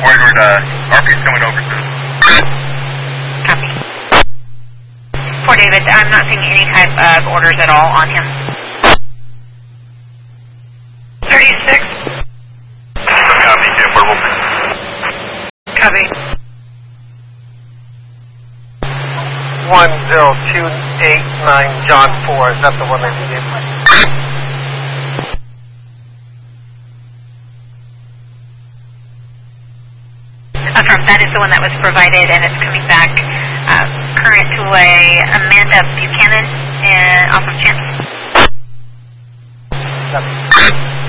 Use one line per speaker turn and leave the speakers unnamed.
Forward, RP's coming over soon.
Copy. For David, I'm not seeing any type of orders at all on him. 36.
Copy, affordable.
Copy.
10289 John 4. Is that the one that you gave?
Affirm, that is the one that was provided, and it's coming back current to Amanda Buchanan off of Chance.
Copy.